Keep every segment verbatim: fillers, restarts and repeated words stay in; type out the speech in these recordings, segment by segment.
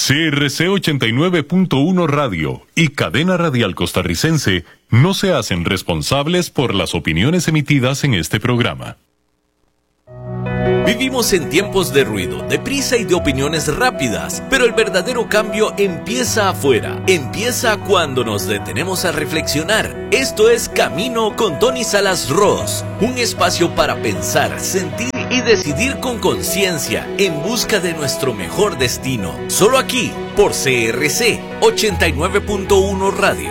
C R C ochenta y nueve punto uno Radio y Cadena Radial Costarricense no se hacen responsables por las opiniones emitidas en este programa. Vivimos en tiempos de ruido, de prisa y de opiniones rápidas, pero el verdadero cambio empieza afuera. Empieza cuando nos detenemos a reflexionar. Esto es Camino con Tony Salas Ross, un espacio para pensar, sentir y decidir con conciencia en busca de nuestro mejor destino. Solo aquí, por C R C ochenta y nueve punto uno Radio.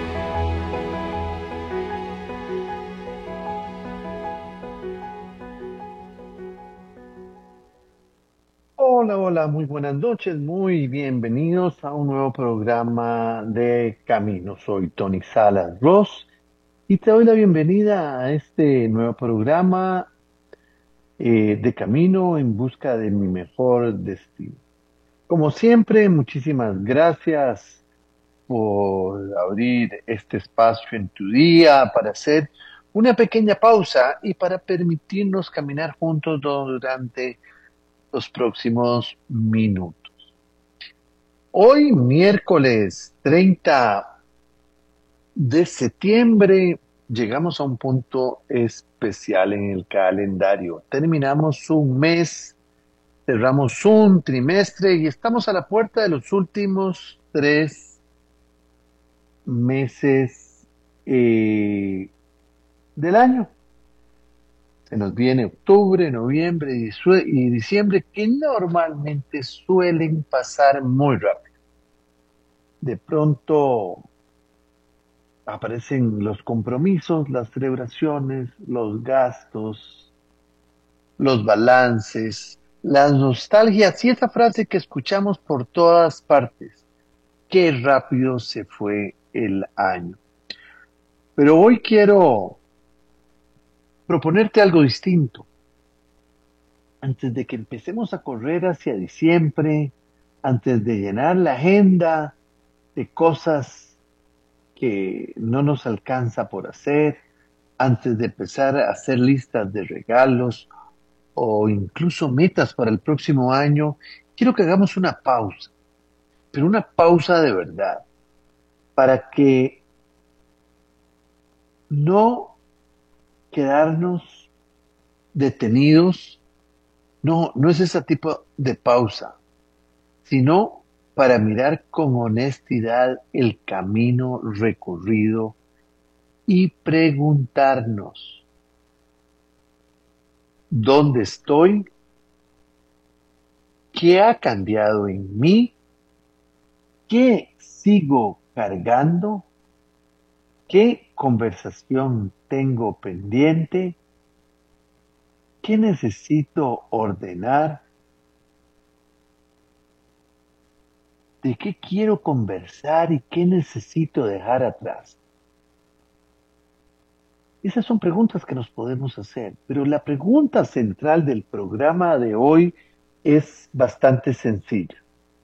Hola, hola, muy buenas noches, muy bienvenidos a un nuevo programa de Camino. Soy Tony Salas Ross y te doy la bienvenida a este nuevo programa eh, de Camino en busca de mi mejor destino. Como siempre, muchísimas gracias por abrir este espacio en tu día para hacer una pequeña pausa y para permitirnos caminar juntos durante los próximos minutos. Hoy, miércoles treinta de septiembre, llegamos a un punto especial en el calendario. Terminamos un mes, cerramos un trimestre y estamos a la puerta de los últimos tres meses eh, del año. Se nos viene octubre, noviembre y diciembre, que normalmente suelen pasar muy rápido. De pronto aparecen los compromisos, las celebraciones, los gastos, los balances, las nostalgias y esa frase que escuchamos por todas partes. Qué rápido se fue el año. Pero hoy quiero proponerte algo distinto. Antes de que empecemos a correr hacia diciembre, antes de llenar la agenda de cosas que no nos alcanza por hacer, antes de empezar a hacer listas de regalos o incluso metas para el próximo año, quiero que hagamos una pausa, pero una pausa de verdad, para que no quedarnos detenidos, no, no es ese tipo de pausa, sino para mirar con honestidad el camino recorrido y preguntarnos, ¿dónde estoy? ¿Qué ha cambiado en mí? ¿Qué sigo cargando? ¿Qué conversación tengo pendiente? ¿Qué necesito ordenar? ¿De qué quiero conversar y qué necesito dejar atrás? Esas son preguntas que nos podemos hacer, pero la pregunta central del programa de hoy es bastante sencilla.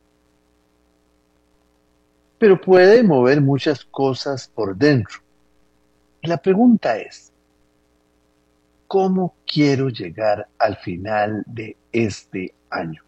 Pero puede mover muchas cosas por dentro. La pregunta es, ¿cómo quiero llegar al final de este año?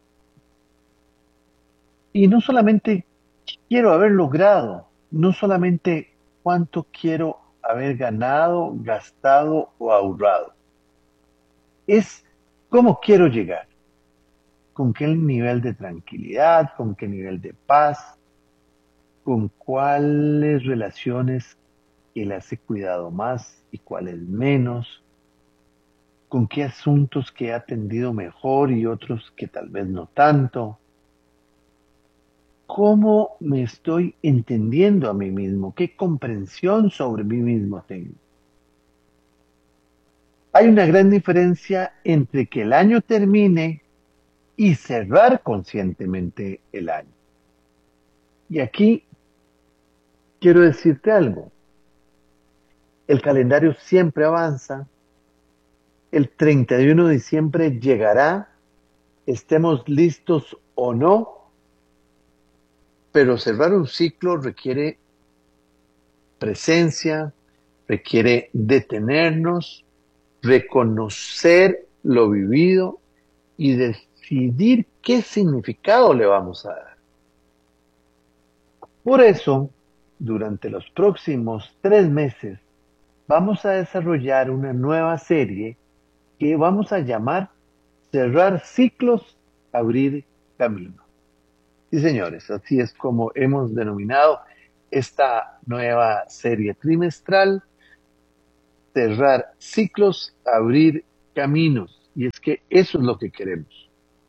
Y no solamente qué quiero haber logrado, no solamente cuánto quiero haber ganado, gastado o ahorrado. Es cómo quiero llegar, con qué nivel de tranquilidad, con qué nivel de paz, con cuáles relaciones que las he cuidado más y cuáles menos, con qué asuntos que he atendido mejor y otros que tal vez no tanto. ¿Cómo me estoy entendiendo a mí mismo? ¿Qué comprensión sobre mí mismo tengo? Hay una gran diferencia entre que el año termine y cerrar conscientemente el año. Y aquí quiero decirte algo. El calendario siempre avanza. El treinta y uno de diciembre llegará, estemos listos o no. Pero cerrar un ciclo requiere presencia, requiere detenernos, reconocer lo vivido y decidir qué significado le vamos a dar. Por eso, durante los próximos tres meses, vamos a desarrollar una nueva serie que vamos a llamar Cerrar ciclos, abrir caminos. Sí, señores, así es como hemos denominado esta nueva serie trimestral, Cerrar ciclos, abrir caminos. Y es que eso es lo que queremos.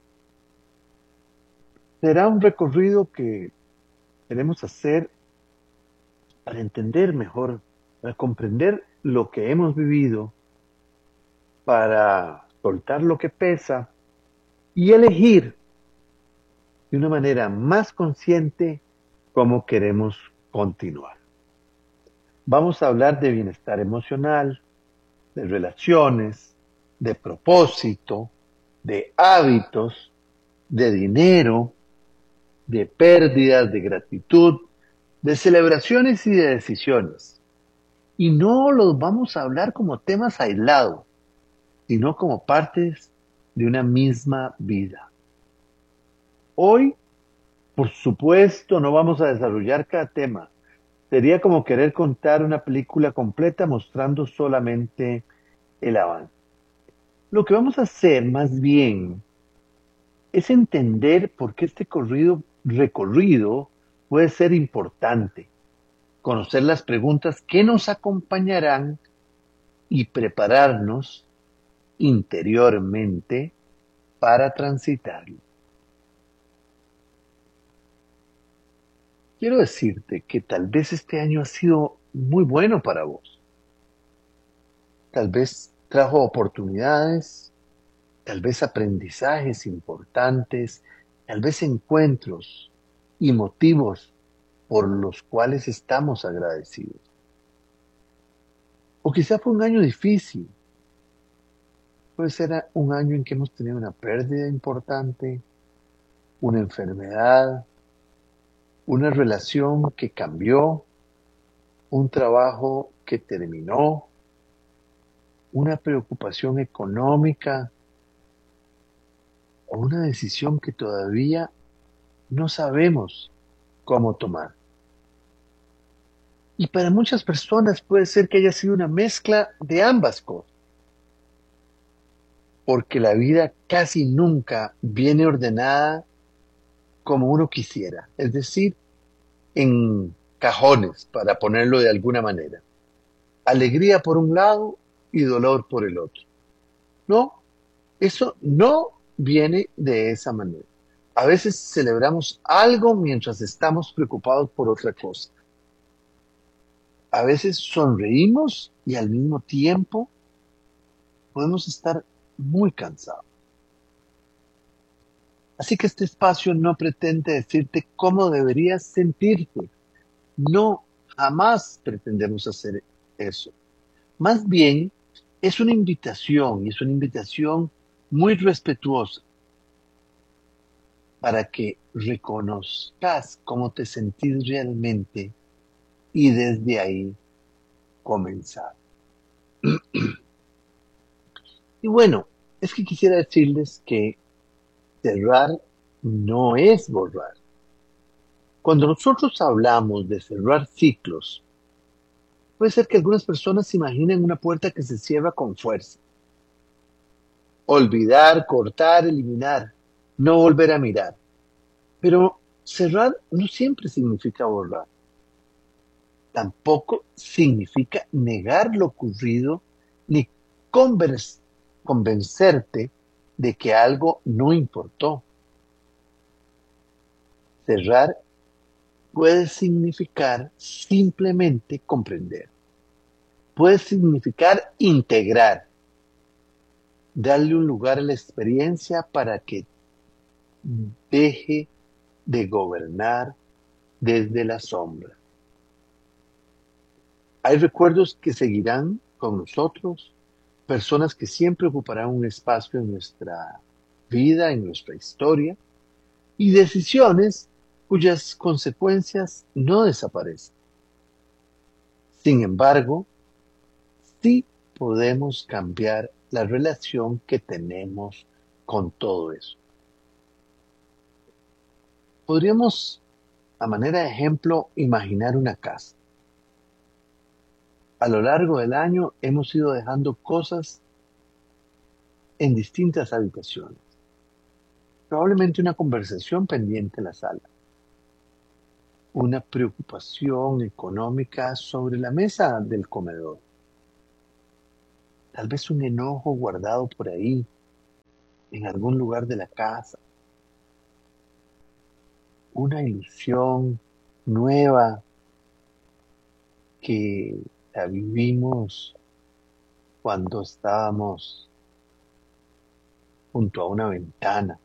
Será un recorrido que queremos hacer para entender mejor, para comprender lo que hemos vivido, para soltar lo que pesa y elegir de una manera más consciente cómo queremos continuar. Vamos a hablar de bienestar emocional, de relaciones, de propósito, de hábitos, de dinero, de pérdidas, de gratitud, de celebraciones y de decisiones. Y no los vamos a hablar como temas aislados, sino como partes de una misma vida. Hoy, por supuesto, no vamos a desarrollar cada tema. Sería como querer contar una película completa mostrando solamente el avance. Lo que vamos a hacer más bien es entender por qué este corrido, recorrido puede ser importante, conocer las preguntas que nos acompañarán y prepararnos interiormente para transitarlo. Quiero decirte que tal vez este año ha sido muy bueno para vos. Tal vez trajo oportunidades, tal vez aprendizajes importantes, tal vez encuentros y motivos por los cuales estamos agradecidos. O quizá fue un año difícil. Puede ser un año en que hemos tenido una pérdida importante, una enfermedad, una relación que cambió, un trabajo que terminó, una preocupación económica o una decisión que todavía no sabemos cómo tomar. Y para muchas personas puede ser que haya sido una mezcla de ambas cosas, porque la vida casi nunca viene ordenada como uno quisiera, es decir, en cajones, para ponerlo de alguna manera. Alegría por un lado y dolor por el otro. No, eso no viene de esa manera. A veces celebramos algo mientras estamos preocupados por otra cosa. A veces sonreímos y al mismo tiempo podemos estar muy cansados. Así que este espacio no pretende decirte cómo deberías sentirte. No, jamás pretendemos hacer eso. Más bien, es una invitación, y es una invitación muy respetuosa para que reconozcas cómo te sentís realmente y desde ahí comenzar. Y bueno, es que quisiera decirles que cerrar no es borrar. Cuando nosotros hablamos de cerrar ciclos, puede ser que algunas personas se imaginen una puerta que se cierra con fuerza. Olvidar, cortar, eliminar, no volver a mirar. Pero cerrar no siempre significa borrar. Tampoco significa negar lo ocurrido ni convers- convencerte de que algo no importó. Cerrar puede significar simplemente comprender. Puede significar integrar. Darle un lugar a la experiencia para que deje de gobernar desde la sombra. Hay recuerdos que seguirán con nosotros, personas que siempre ocuparán un espacio en nuestra vida, en nuestra historia, y decisiones cuyas consecuencias no desaparecen. Sin embargo, sí podemos cambiar la relación que tenemos con todo eso. Podríamos a manera de ejemplo, imaginar una casa. A lo largo del año hemos ido dejando cosas en distintas habitaciones. Probablemente una conversación pendiente en la sala. Una preocupación económica sobre la mesa del comedor. Tal vez un enojo guardado por ahí, en algún lugar de la casa. Una ilusión nueva que la vivimos cuando estábamos junto a una ventana.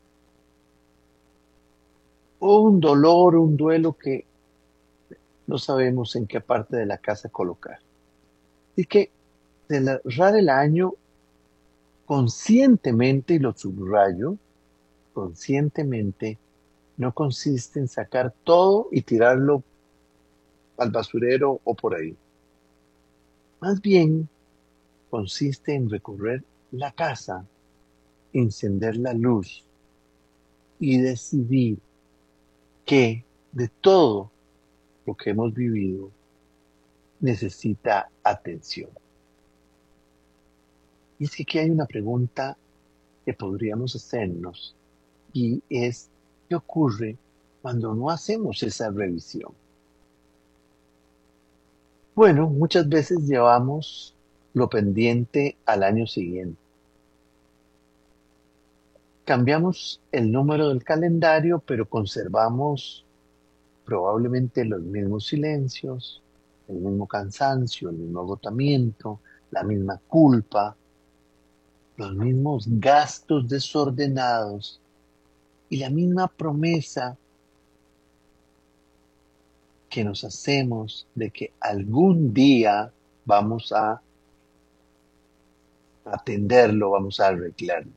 O un dolor, un duelo que no sabemos en qué parte de la casa colocar. Así que cerrar el año conscientemente, y lo subrayo, conscientemente, no consiste en sacar todo y tirarlo al basurero o por ahí. Más bien, consiste en recorrer la casa, encender la luz y decidir que de todo lo que hemos vivido necesita atención. Y es que aquí hay una pregunta que podríamos hacernos y es, ¿qué ocurre cuando no hacemos esa revisión? Bueno, muchas veces llevamos lo pendiente al año siguiente. Cambiamos el número del calendario, pero conservamos probablemente los mismos silencios, el mismo cansancio, el mismo agotamiento, la misma culpa, los mismos gastos desordenados y la misma promesa que nos hacemos de que algún día vamos a atenderlo, vamos a arreglarlo.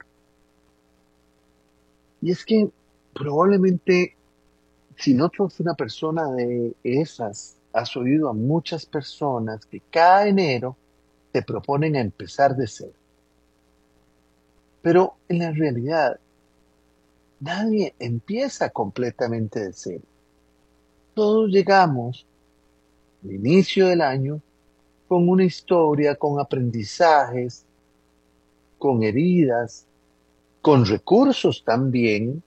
Y es que probablemente si no sos una persona de esas, has oído a muchas personas que cada enero te proponen a empezar de cero. Pero en la realidad, nadie empieza completamente de cero. Todos llegamos al inicio del año con una historia, con aprendizajes, con heridas, con recursos también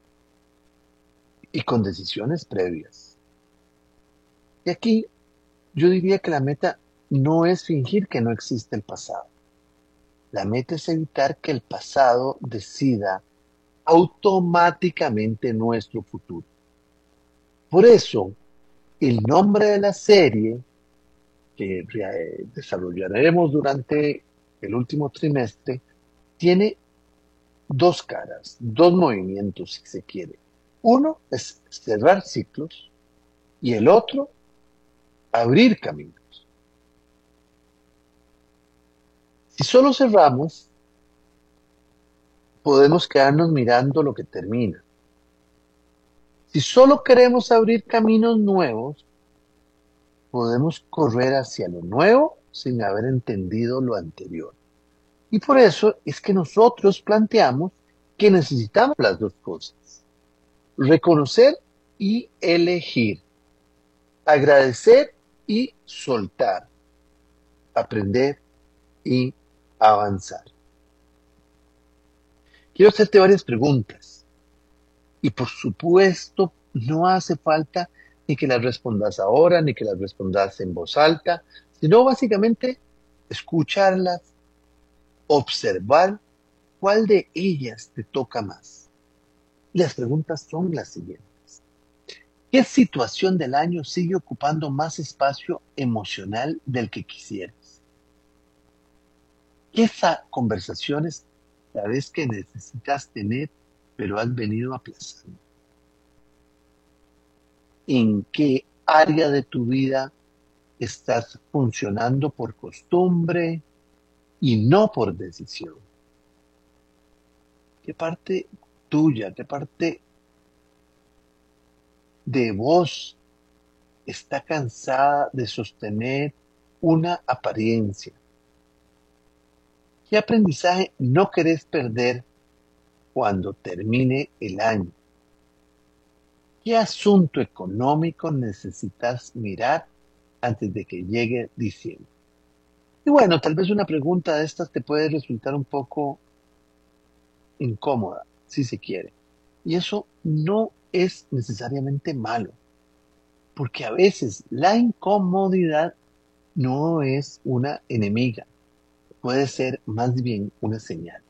y con decisiones previas. Y aquí yo diría que la meta no es fingir que no existe el pasado. La meta es evitar que el pasado decida automáticamente nuestro futuro. Por eso, el nombre de la serie que desarrollaremos durante el último trimestre tiene dos caras, dos movimientos si se quiere. Uno es cerrar ciclos y el otro, abrir caminos. Si solo cerramos, podemos quedarnos mirando lo que termina. Si solo queremos abrir caminos nuevos, podemos correr hacia lo nuevo sin haber entendido lo anterior. Y por eso es que nosotros planteamos que necesitamos las dos cosas. Reconocer y elegir. Agradecer y soltar. Aprender y avanzar. Quiero hacerte varias preguntas. Y por supuesto, no hace falta ni que las respondas ahora, ni que las respondas en voz alta, sino básicamente escucharlas, observar cuál de ellas te toca más. Y las preguntas son las siguientes. ¿Qué situación del año sigue ocupando más espacio emocional del que quisieras? ¿Qué conversaciones sabes que necesitas tener, pero has venido aplazando? ¿En qué área de tu vida estás funcionando por costumbre y no por decisión? ¿Qué parte tuya, qué parte de vos está cansada de sostener una apariencia? ¿Qué aprendizaje no querés perder cuando termine el año? ¿Qué asunto económico necesitas mirar antes de que llegue diciembre? Y bueno, tal vez una pregunta de estas te puede resultar un poco incómoda, si se quiere. Y eso no es necesariamente malo, porque a veces la incomodidad no es una enemiga, puede ser más bien una señal.